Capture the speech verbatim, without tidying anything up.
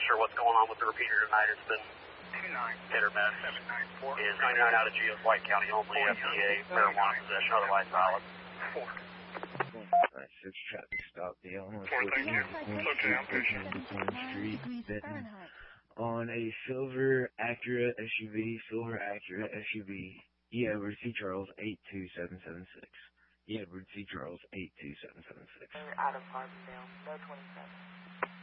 sure what's going on with the repeater tonight. It's been hit or miss. Is ninety-nine out of G of White County only, F D A, marijuana possession, otherwise valid. Alright, six traffic stop, Dale, North Street, Benton, on a silver Acura S U V, silver Acura S U V, E. Edward C. Charles, eight two seven seven six. E. Edward C. Charles, eight two seven seven six. Out of Carbondale, no twenty-seven.